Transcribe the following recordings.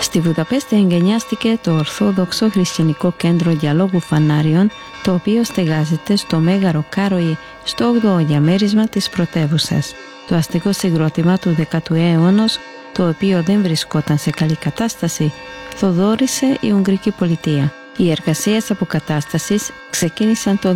Στη Βουδαπέστη εγκαινιάστηκε το Ορθόδοξο Χριστιανικό Κέντρο Διαλόγου Φανάριων, το οποίο στεγάζεται στο Μέγαρο Κάροη, στο 8ο διαμέρισμα της πρωτεύουσας. Το αστικό συγκρότημα του 10ου αιώνος, το οποίο δεν βρισκόταν σε καλή κατάσταση, θοδόρισε η Ουγγρική πολιτεία. Οι εργασίες αποκατάστασης ξεκίνησαν το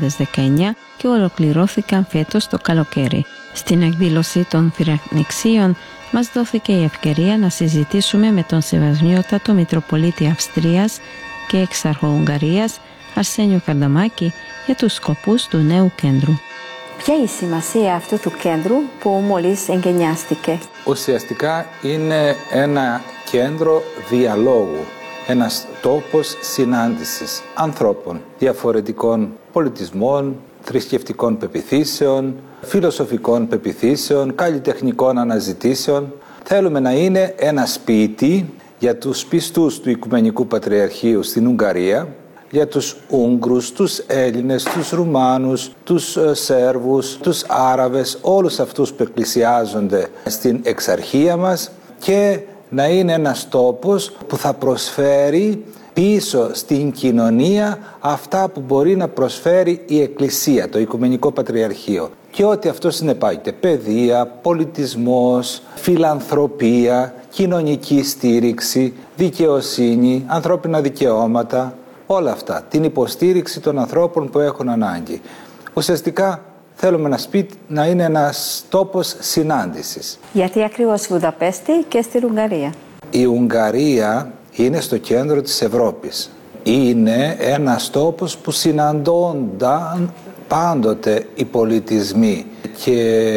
2019 και ολοκληρώθηκαν φέτος το καλοκαίρι. Στην εκδήλωση των Φυρανιξίων μας δόθηκε η ευκαιρία να συζητήσουμε με τον Σεβασμιότατο Μητροπολίτη Αυστρίας και Εξάρχο Ουγγαρίας, Αρσένιο Καρδαμάκη, για τους σκοπούς του νέου κέντρου. Ποια είναι η σημασία αυτού του κέντρου που μόλις εγκαινιάστηκε? Ουσιαστικά είναι ένα κέντρο διαλόγου, ένας τόπος συνάντησης ανθρώπων διαφορετικών πολιτισμών, θρησκευτικών πεποιθήσεων, φιλοσοφικών πεποιθήσεων, καλλιτεχνικών αναζητήσεων. Θέλουμε να είναι ένα σπίτι για τους πιστούς του Οικουμενικού Πατριαρχείου στην Ουγγαρία, για τους Ούγγρους, τους Έλληνες, τους Ρουμάνους, τους Σέρβους, τους Άραβες, όλους αυτούς που εκκλησιάζονται στην εξαρχία μας, και να είναι ένας τόπος που θα προσφέρει πίσω στην κοινωνία αυτά που μπορεί να προσφέρει η Εκκλησία, το Οικουμενικό Πατριαρχείο. Και ό,τι αυτό συνεπάγεται: παιδεία, πολιτισμός, φιλανθρωπία, κοινωνική στήριξη, δικαιοσύνη, ανθρώπινα δικαιώματα, όλα αυτά. Την υποστήριξη των ανθρώπων που έχουν ανάγκη. Ουσιαστικά θέλουμε ένα σπίτι να είναι ένας τόπος συνάντησης. Γιατί ακριβώς στη Βουδαπέστη και στην Ουγγαρία? Η Ουγγαρία είναι στο κέντρο της Ευρώπης. Είναι ένας τόπος που συναντώνταν πάντοτε οι πολιτισμοί και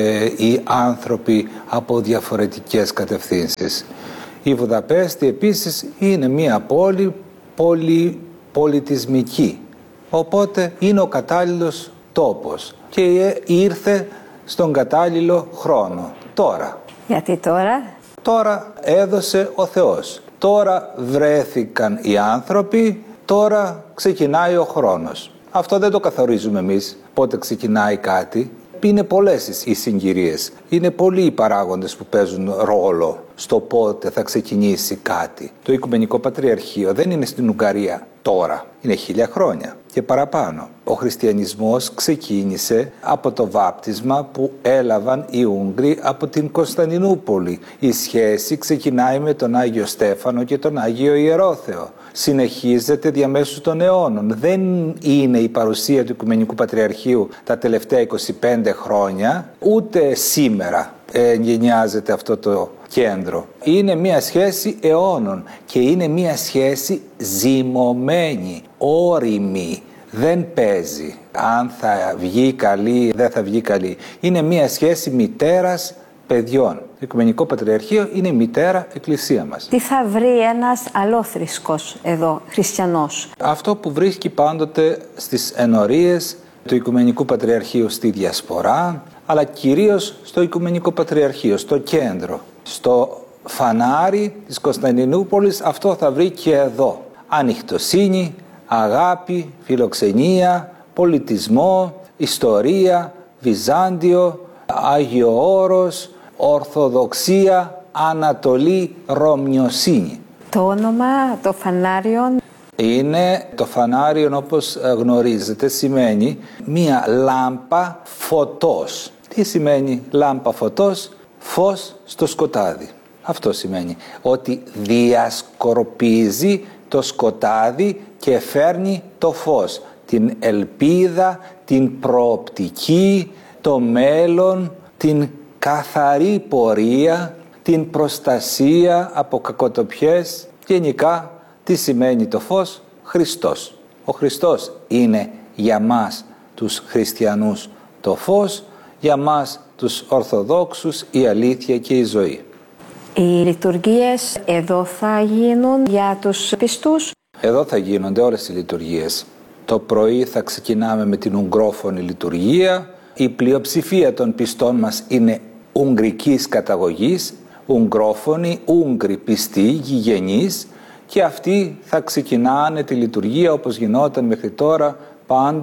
οι άνθρωποι από διαφορετικές κατευθύνσεις. Η Βουδαπέστη επίσης είναι μια πόλη πολυπολιτισμική, οπότε είναι ο κατάλληλος τόπος και ήρθε στον κατάλληλο χρόνο. Τώρα. Γιατί τώρα? Τώρα έδωσε ο Θεός. Τώρα βρέθηκαν οι άνθρωποι, τώρα ξεκινάει ο χρόνος. Αυτό δεν το καθορίζουμε εμείς, πότε ξεκινάει κάτι. Είναι πολλές οι συγκυρίες. Είναι πολλοί οι παράγοντες που παίζουν ρόλο στο πότε θα ξεκινήσει κάτι. Το Οικουμενικό Πατριαρχείο δεν είναι στην Ουγγαρία τώρα. Είναι 1000 χρόνια και παραπάνω. Ο χριστιανισμός ξεκίνησε από το βάπτισμα που έλαβαν οι Ούγγροι από την Κωνσταντινούπολη. Η σχέση ξεκινάει με τον Άγιο Στέφανο και τον Άγιο Ιερόθεο. Συνεχίζεται διαμέσου των αιώνων. Δεν είναι η παρουσία του Οικουμενικού Πατριαρχείου τα τελευταία 25 χρόνια, ούτε σήμερα γενιάζεται αυτό το κέντρο. Είναι μια σχέση αιώνων και είναι μια σχέση ζυμωμένη, όριμη. Δεν παίζει αν θα βγει καλή, δεν θα βγει καλή. Είναι μια σχέση μητέρας παιδιών. Το Οικουμενικό Πατριαρχείο είναι η μητέρα εκκλησία μας. Τι θα βρει ένας αλλόθρησκος εδώ, χριστιανός? Αυτό που βρίσκει πάντοτε στις ενορίες του Οικουμενικού Πατριαρχείου στη Διασπορά, αλλά κυρίως στο Οικουμενικό Πατριαρχείο, στο κέντρο. Στο φανάρι της Κωνσταντινούπολης αυτό θα βρει και εδώ. Ανοιχτοσύνη, αγάπη, φιλοξενία, πολιτισμό, ιστορία, Βυζάντιο, Άγιο Όρος, Ορθοδοξία, Ανατολή, Ρωμιοσύνη. Το όνομα, το φανάριον? Είναι το φανάριον, όπως γνωρίζετε, σημαίνει μία λάμπα φωτός. Τι σημαίνει λάμπα φωτός? Φως στο σκοτάδι. Αυτό σημαίνει ότι διασκορπίζει το σκοτάδι και φέρνει το φως. Την ελπίδα, την προοπτική, το μέλλον, την καθαρή πορεία, την προστασία από κακοτοπιές. Γενικά, τι σημαίνει το φως? Χριστός. Ο Χριστός είναι για μας τους χριστιανούς το φως, για μας τους Ορθοδόξους η αλήθεια και η ζωή. Οι λειτουργίες εδώ θα γίνουν για τους πιστούς? Εδώ θα γίνονται όλες οι λειτουργίες. Το πρωί θα ξεκινάμε με την ουγγρόφωνη λειτουργία. Η πλειοψηφία των πιστών μας είναι ουγγρικής καταγωγής, ουγγρόφωνοι, Ούγγροι πιστοί, γηγενείς, και αυτοί θα ξεκινάνε τη λειτουργία όπως γινόταν μέχρι τώρα πάντα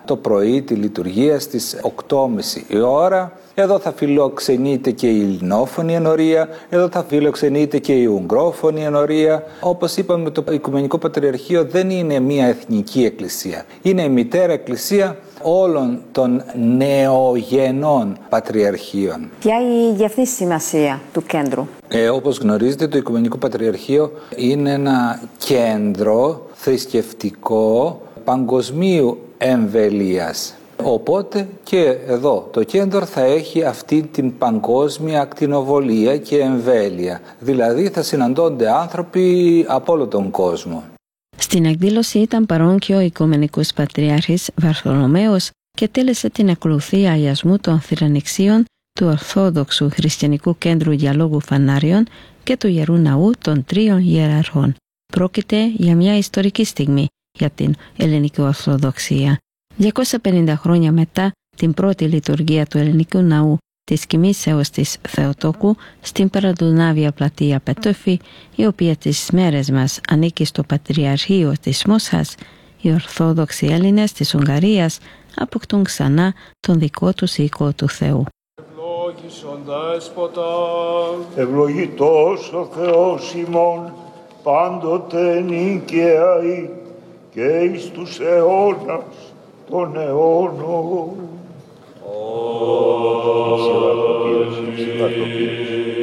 το πρωί τη λειτουργία στις 8.30 η ώρα. Εδώ θα φιλοξενείται και η ελληνόφωνη ενορία, εδώ θα φιλοξενείται και η ουγγρόφωνη ενορία. Όπως είπαμε, το Οικουμενικό Πατριαρχείο δεν είναι μια εθνική εκκλησία. Είναι η μητέρα εκκλησία όλων των νεογενών πατριαρχείων. Ποια η διεθνή σημασία του κέντρου? Όπως γνωρίζετε, το Οικουμενικό Πατριαρχείο είναι ένα κέντρο θρησκευτικό παγκοσμίου εμβελίας. Οπότε και εδώ το κέντρο θα έχει αυτή την παγκόσμια ακτινοβολία και εμβέλεια. Δηλαδή θα συναντώνται άνθρωποι από όλο τον κόσμο. Στην εκδήλωση ήταν παρόν και ο Οικουμενικός Πατριάρχης Βαρθολομαίος και τέλεσε την ακολουθία αγιασμού των θηρανιξίων του Ορθόδοξου Χριστιανικού Κέντρου Διαλόγου Φανάριων και του Ιερού Ναού των Τρίων Ιεραρχών. Πρόκειται για μια ιστορική στιγμή για την ελληνική Ορθοδοξία. 250 χρόνια μετά την πρώτη λειτουργία του ελληνικού ναού της Κοιμήσεως της Θεοτόκου στην Παραδουνάβια πλατεία Πετώφη, η οποία τις μέρες μας ανήκει στο Πατριαρχείο της Μόσχας, οι Ορθόδοξοι Έλληνες της Ουγγαρίας αποκτούν ξανά τον δικό τους οίκο του Θεού. Ευλογητός ο Θεός ημών, πάντοτε νικαίοι και εις τους αιώνας των αιώνων. Ψηλά το πήρες.